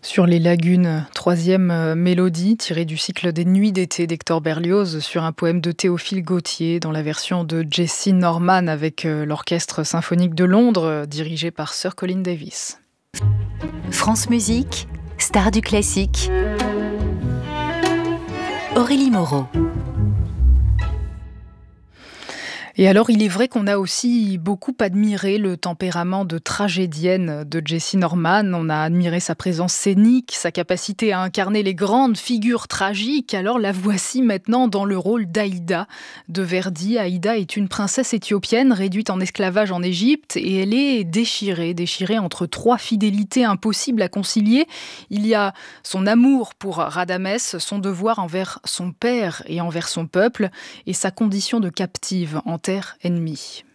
Sur les lagunes, troisième mélodie tirée du cycle des Nuits d'été d'Hector Berlioz sur un poème de Théophile Gautier dans la version de Jesse Norman avec l'Orchestre symphonique de Londres dirigé par Sir Colin Davis. France Musique, star du classique. Aurélie Moreau. Et alors, il est vrai qu'on a aussi beaucoup admiré le tempérament de tragédienne de Jessie Norman. On a admiré sa présence scénique, sa capacité à incarner les grandes figures tragiques. Alors la voici maintenant dans le rôle d'Aïda de Verdi. Aïda est une princesse éthiopienne réduite en esclavage en Égypte et elle est déchirée entre trois fidélités impossibles à concilier. Il y a son amour pour Radamès, son devoir envers son père et envers son peuple et sa condition de captive en terre ennemie.